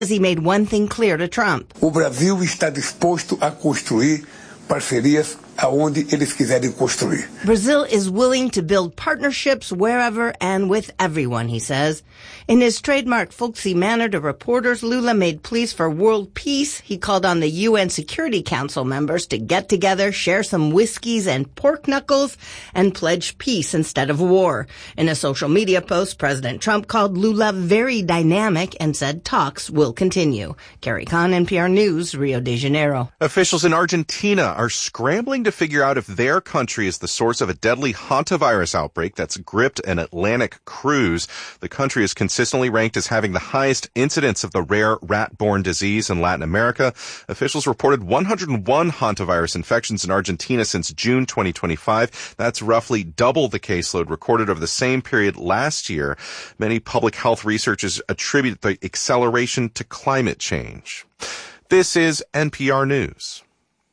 He made one thing clear to Trump. O Brasil está disposto a construir parcerias aonde eles quiserem construir. Brazil is willing to build partnerships wherever and with everyone, he says. In his trademark folksy manner to reporters, Lula made pleas for world peace. He called on the UN Security Council members to get together, share some whiskeys and pork knuckles, and pledge peace instead of war. In a social media post, President Trump called Lula very dynamic and said talks will continue. Carrie Kahn, NPR News, Rio de Janeiro. Officials in Argentina are scrambling to figure out if their country is the source of a deadly hantavirus outbreak that's gripped an Atlantic cruise. The country is consistently ranked as having the highest incidence of the rare rat-borne disease in Latin America. Officials reported 101 hantavirus infections in Argentina since June 2025. That's roughly double the caseload recorded over the same period last year. Many public health researchers attribute the acceleration to climate change. This is NPR News.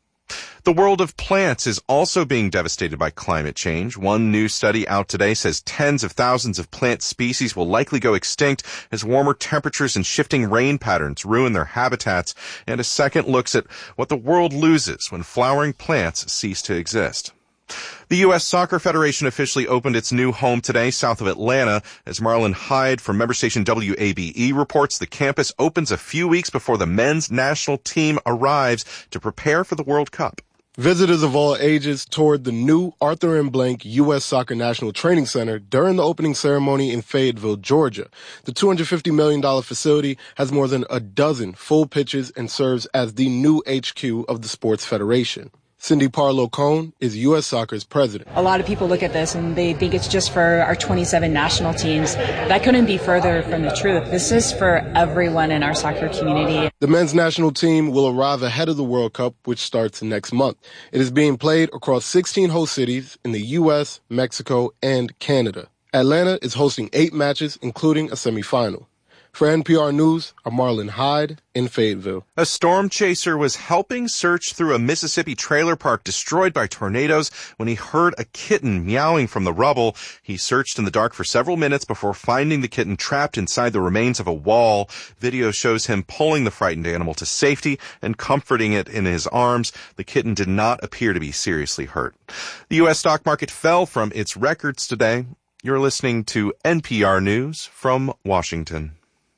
The world of plants is also being devastated by climate change. One new study out today says tens of thousands of plant species will likely go extinct as warmer temperatures and shifting rain patterns ruin their habitats. And a second looks at what the world loses when flowering plants cease to exist. The U.S. Soccer Federation officially opened its new home today south of Atlanta. As Marlon Hyde from member station WABE reports, the campus opens a few weeks before the men's national team arrives to prepare for the World Cup. Visitors of all ages toured the new Arthur M. Blank U.S. Soccer National Training Center during the opening ceremony in Fayetteville, Georgia. The $250 million facility has more than a dozen full pitches and serves as the new HQ of the Sports Federation. Cindy Parlow-Cohn is U.S. Soccer's president. A lot of people look at this and they think it's just for our 27 national teams. That couldn't be further from the truth. This is for everyone in our soccer community. The men's national team will arrive ahead of the World Cup, which starts next month. It is being played across 16 host cities in the U.S., Mexico, and Canada. Atlanta is hosting 8 matches, including a semifinal. For NPR News, I'm Marlon Hyde in Fayetteville. A storm chaser was helping search through a Mississippi trailer park destroyed by tornadoes when he heard a kitten meowing from the rubble. He searched in the dark for several minutes before finding the kitten trapped inside the remains of a wall. Video shows him pulling the frightened animal to safety and comforting it in his arms. The kitten did not appear to be seriously hurt. The U.S. stock market fell from its records today. You're listening to NPR News from Washington.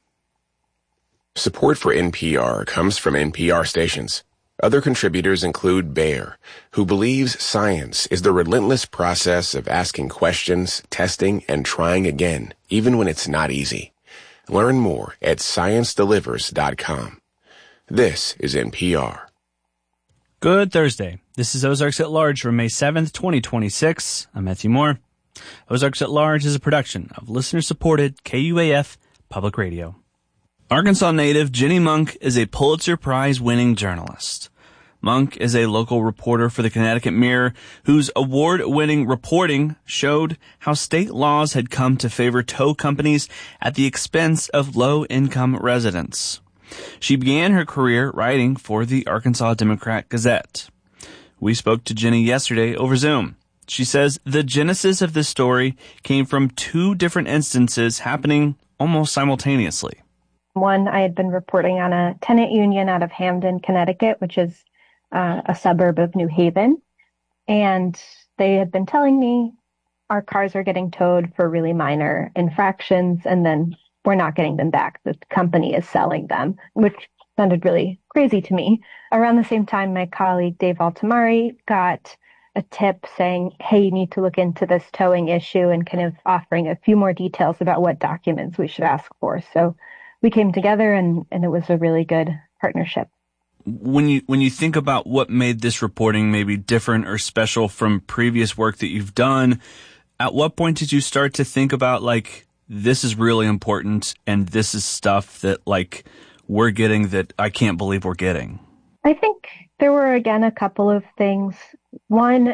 Support for NPR comes from NPR stations. Other contributors include Bayer, who believes science is the relentless process of asking questions, testing, and trying again, even when it's not easy. Learn more at ScienceDelivers.com. This is NPR. Good Thursday. This is Ozarks at Large for May 7th, 2026. I'm Matthew Moore. Ozarks at Large is a production of listener-supported KUAF Public Radio. Arkansas native Jenny Monk is a Pulitzer Prize-winning journalist. Monk is a local reporter for the Connecticut Mirror whose award-winning reporting showed how state laws had come to favor tow companies at the expense of low-income residents. She began her career writing for the Arkansas Democrat-Gazette. We spoke to Jenny yesterday over Zoom. She says the genesis of this story came from 2 different instances happening almost simultaneously. One, I had been reporting on a tenant union out of Hamden, Connecticut, which is a suburb of New Haven. And they had been telling me our cars are getting towed for really minor infractions, and then we're not getting them back. The company is selling them, which sounded really crazy to me. Around the same time, my colleague Dave Altamari got a tip saying, hey, you need to look into this towing issue, and kind of offering a few more details about what documents we should ask for. So we came together and it was a really good partnership. When you think about what made this reporting maybe different or special from previous work that you've done, at what point did you start to think about, like, this is really important and this is stuff that, like, we're getting that I can't believe we're getting? I think there were, again, a couple of things. One,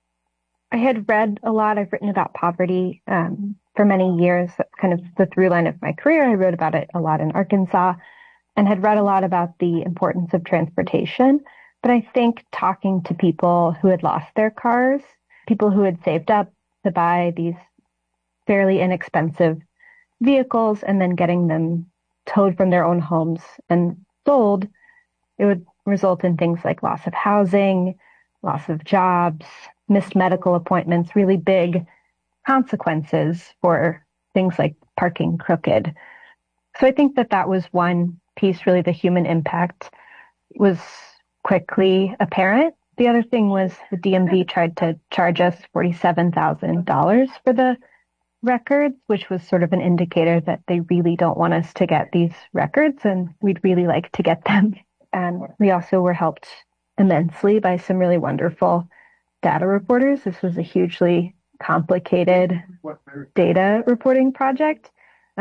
I had read a lot. I've written about poverty for many years. That's kind of the through line of my career. I wrote about it a lot in Arkansas and had read a lot about the importance of transportation. But I think talking to people who had lost their cars, people who had saved up to buy these fairly inexpensive vehicles and then getting them towed from their own homes and sold, it would result in things like loss of housing, loss of jobs, missed medical appointments, really big consequences for things like parking crooked. So I think that was one piece, really the human impact was quickly apparent. The other thing was the DMV tried to charge us $47,000 for the records, which was sort of an indicator that they really don't want us to get these records and we'd really like to get them. And we also were helped immensely by some really wonderful data reporters. This was a hugely complicated data reporting project.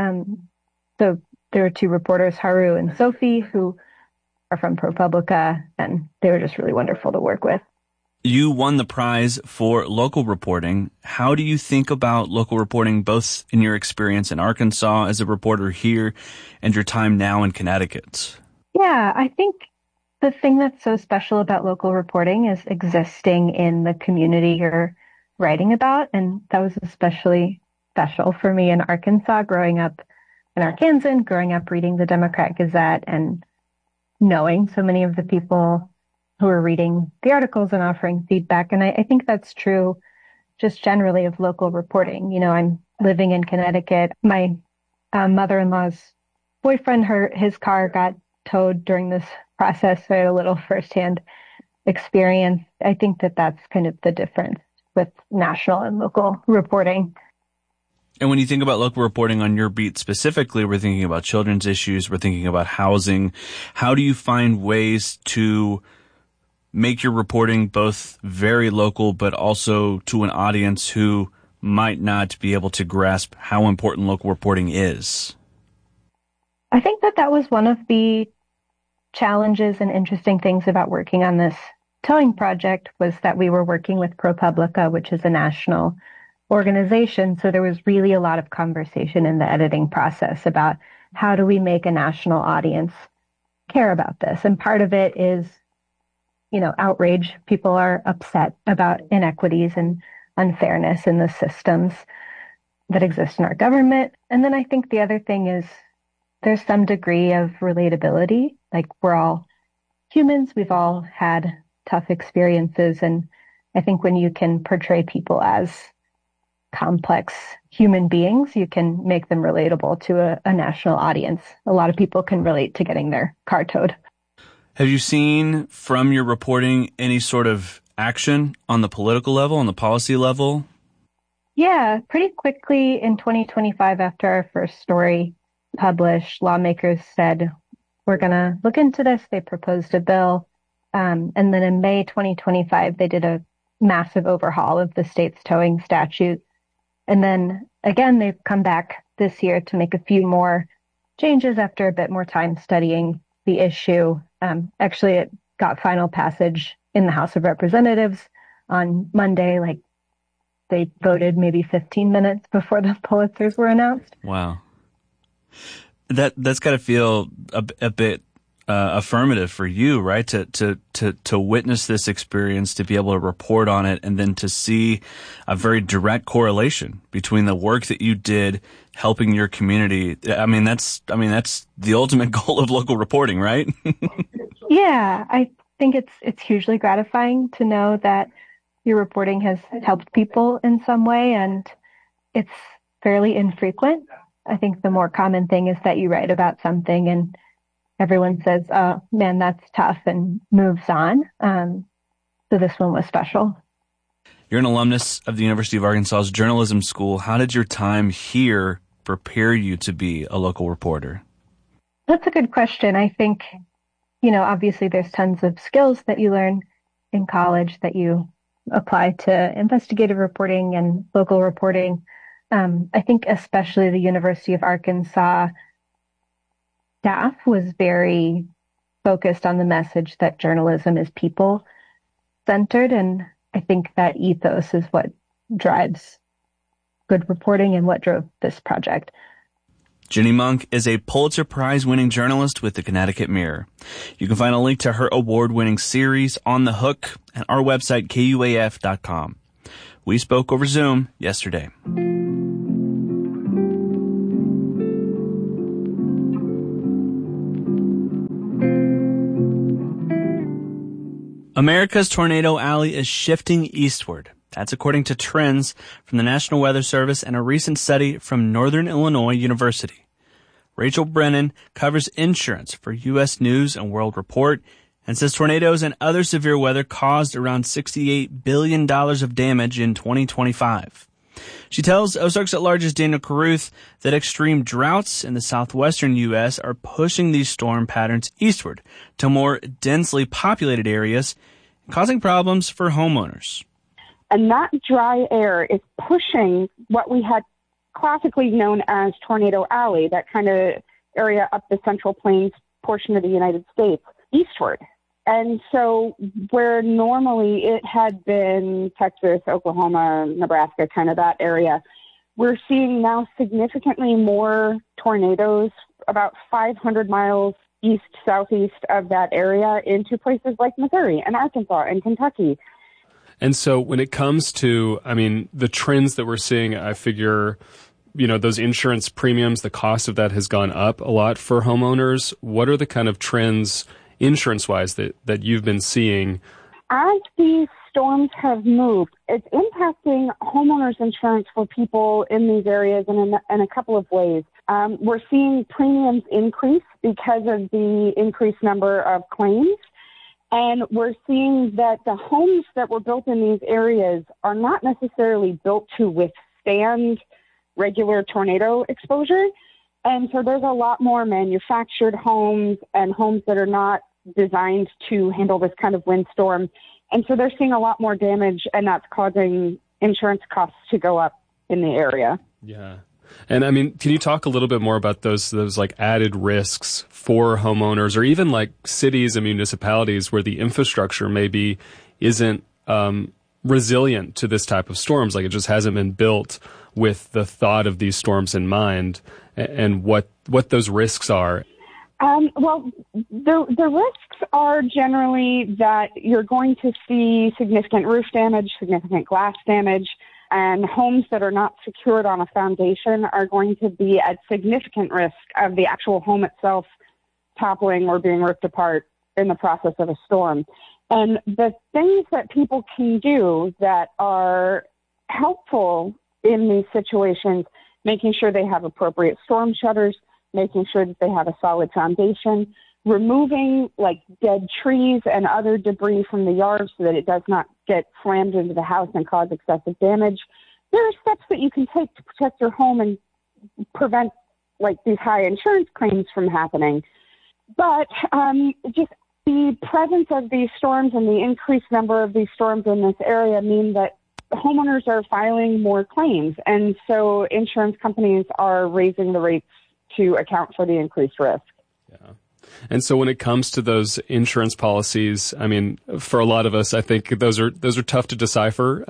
So there were two reporters, Haru and Sophie, who are from ProPublica, and they were just really wonderful to work with. You won the prize for local reporting. How do you think about local reporting, both in your experience in Arkansas as a reporter here and your time now in Connecticut? Yeah, I think the thing that's so special about local reporting is existing in the community you're writing about. And that was especially special for me in Arkansas, growing up in Arkansas, growing up reading the Democrat Gazette and knowing so many of the people who are reading the articles and offering feedback. And I think that's true just generally of local reporting. You know, I'm living in Connecticut. My mother-in-law's boyfriend, his car got towed during this process, so I had a little firsthand experience. I think that that's kind of the difference with national and local reporting. And when you think about local reporting on your beat specifically, we're thinking about children's issues, we're thinking about housing. How do you find ways to make your reporting both very local, but also to an audience who might not be able to grasp how important local reporting is? I think that was one of the challenges and interesting things about working on this towing project was that we were working with ProPublica, which is a national organization. So there was really a lot of conversation in the editing process about how do we make a national audience care about this? And part of it is, you know, outrage. People are upset about inequities and unfairness in the systems that exist in our government. And then I think the other thing is there's some degree of relatability. Like we're all humans. We've all had tough experiences. And I think when you can portray people as complex human beings, you can make them relatable to a national audience. A lot of people can relate to getting their car towed. Have you seen from your reporting any sort of action on the political level, on the policy level? Yeah, pretty quickly in 2025, after our first story published, lawmakers said, we're going to look into this. They proposed a bill. And then in May 2025, they did a massive overhaul of the state's towing statute. And then again, they've come back this year to make a few more changes after a bit more time studying the issue. Actually, it got final passage in the House of Representatives on Monday. Like they voted maybe 15 minutes before the Pulitzers were announced. Wow. That's got to feel a bit affirmative for you, right? To witness this experience, to be able to report on it, and then to see a very direct correlation between the work that you did helping your community. I mean, that's the ultimate goal of local reporting, right? Yeah, I think it's hugely gratifying to know that your reporting has helped people in some way, and it's fairly infrequent. I think the more common thing is that you write about something and everyone says, oh, man, that's tough, and moves on. So this one was special. You're an alumnus of the University of Arkansas's journalism school. How did your time here prepare you to be a local reporter? That's a good question. I think, you know, obviously there's tons of skills that you learn in college that you apply to investigative reporting and local reporting. I think especially the University of Arkansas staff was very focused on the message that journalism is people-centered, and I think that ethos is what drives good reporting and what drove this project. Jenny Monk is a Pulitzer Prize-winning journalist with the Connecticut Mirror. You can find a link to her award-winning series, On the Hook, at our website, KUAF.com. We spoke over Zoom yesterday. America's tornado alley is shifting eastward. That's according to trends from the National Weather Service and a recent study from Northern Illinois University. Rachel Brennan covers insurance for U.S. News and World Report and says tornadoes and other severe weather caused around $68 billion of damage in 2025. She tells Ozarks at Large's Daniel Carruth that extreme droughts in the southwestern U.S. are pushing these storm patterns eastward to more densely populated areas, causing problems for homeowners. And that dry air is pushing what we had classically known as Tornado Alley, that kind of area up the Central Plains portion of the United States, eastward. And so where normally it had been Texas, Oklahoma, Nebraska, kind of that area, we're seeing now significantly more tornadoes about 500 miles east, southeast of that area into places like Missouri and Arkansas and Kentucky. And so when it comes to, the trends that we're seeing, I figure, those insurance premiums, the cost of that has gone up a lot for homeowners. What are the kind of trends insurance-wise that you've been seeing? As these storms have moved, it's impacting homeowners insurance for people in these areas in a couple of ways. We're seeing premiums increase because of the increased number of claims. And we're seeing that the homes that were built in these areas are not necessarily built to withstand regular tornado exposure. And so there's a lot more manufactured homes and homes that are not designed to handle this kind of windstorm. And so they're seeing a lot more damage, and that's causing insurance costs to go up in the area. Yeah. And can you talk a little bit more about those like added risks for homeowners, or even like cities and municipalities where the infrastructure maybe isn't resilient to this type of storms? Like it just hasn't been built with the thought of these storms in mind, and what those risks are. Well, the risks are generally that you're going to see significant roof damage, significant glass damage, and homes that are not secured on a foundation are going to be at significant risk of the actual home itself toppling or being ripped apart in the process of a storm. And the things that people can do that are helpful in these situations, making sure they have appropriate storm shutters, making sure that they have a solid foundation, removing like dead trees and other debris from the yard so that it does not get slammed into the house and cause excessive damage. There are steps that you can take to protect your home and prevent like these high insurance claims from happening. But just the presence of these storms and the increased number of these storms in this area mean that homeowners are filing more claims. And so insurance companies are raising the rates to account for the increased risk. Yeah. And so when it comes to those insurance policies, for a lot of us, I think those are tough to decipher.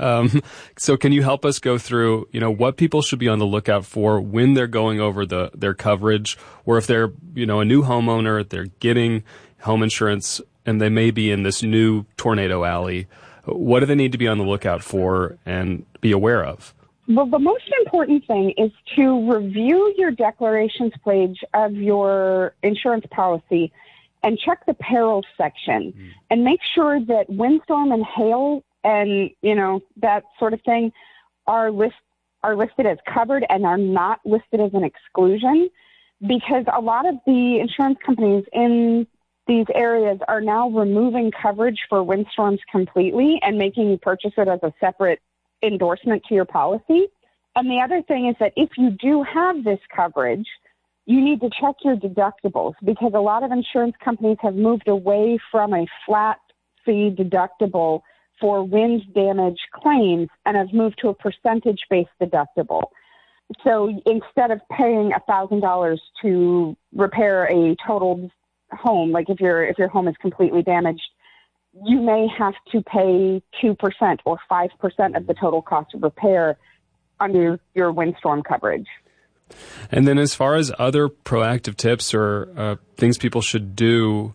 So can you help us go through, what people should be on the lookout for when they're going over their coverage, or if they're, a new homeowner, they're getting home insurance and they may be in this new tornado alley. What do they need to be on the lookout for and be aware of? Well, the most important thing is to review your declarations page of your insurance policy and check the perils section and make sure that windstorm and hail and, that sort of thing are listed as covered and are not listed as an exclusion, because a lot of the insurance companies in these areas are now removing coverage for windstorms completely and making you purchase it as a separate endorsement to your policy. And the other thing is that if you do have this coverage, you need to check your deductibles, because a lot of insurance companies have moved away from a flat fee deductible for wind damage claims and have moved to a percentage-based deductible. So instead of paying $1,000 to repair a totaled home, like if your home is completely damaged, you may have to pay 2% or 5% of the total cost of repair under your windstorm coverage. And then as far as other proactive tips or things people should do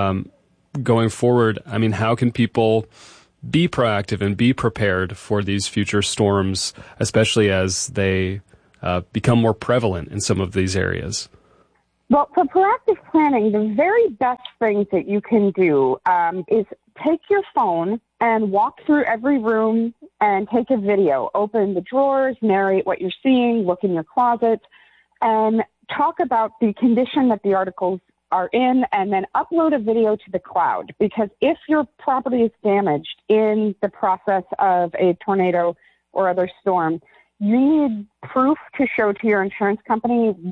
going forward, how can people be proactive and be prepared for these future storms, especially as they become more prevalent in some of these areas? Well, for proactive planning, the very best things that you can do is take your phone and walk through every room and take a video. Open the drawers, narrate what you're seeing, look in your closet, and talk about the condition that the articles are in, and then upload a video to the cloud. Because if your property is damaged in the process of a tornado or other storm, you need proof to show to your insurance company